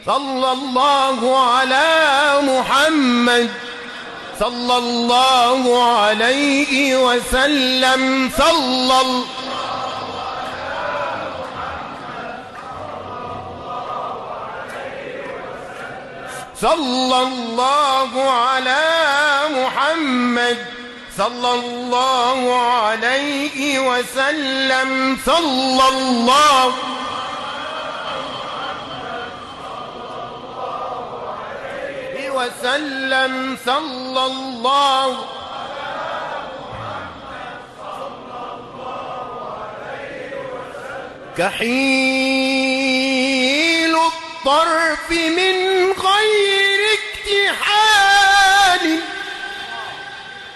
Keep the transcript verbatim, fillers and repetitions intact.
صلى الله على محمد صلى الله عليه وسلم صلى الله صلى الله على محمد صلى الله عليه وسلم صلى الله وسلم صلى الله كحيل الطرف من